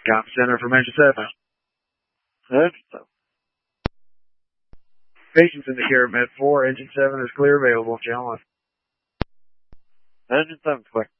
Got center from engine 7. Engine 7. Patients in the care of Med 4. Engine 7 is clear available. Channel 1. Engine 7, quick.